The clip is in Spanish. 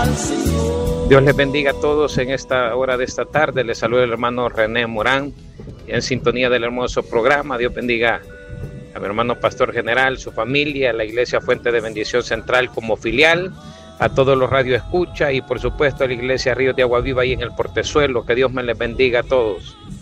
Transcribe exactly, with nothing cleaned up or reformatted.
Dios les bendiga a todos en esta hora de esta tarde. Les saluda el hermano René Morán, en sintonía del hermoso programa. Dios bendiga a mi hermano Pastor General, su familia, la Iglesia Fuente de Bendición Central como filial, a todos los radio escucha y por supuesto a la Iglesia Ríos de Agua Viva ahí en el Portezuelo. Que Dios me les bendiga a todos.